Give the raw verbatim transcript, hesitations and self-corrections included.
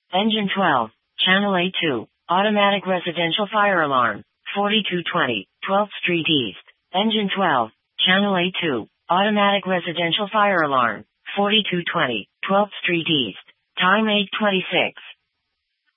Engine twelve, Channel A two, Automatic Residential Fire Alarm, forty-two twenty, twelfth Street East. Engine twelve, Channel A two, Automatic Residential Fire Alarm, forty-two twenty, twelfth Street East. Time eight twenty-six.